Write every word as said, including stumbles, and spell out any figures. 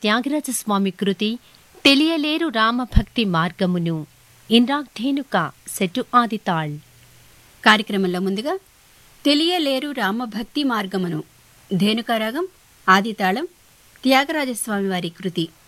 త్యాగరాజస్వామి కృతి తెలియలేరు రామభక్తి మార్గమును ఇంద్రాగ్ధేనుక సెటు ఆదితాళ్. కార్యక్రమంలో ముందుగా తెలియలేరు రామభక్తి మార్గమును ధేనుకారాగం ఆదితాళం త్యాగరాజస్వామి వారి కృతి.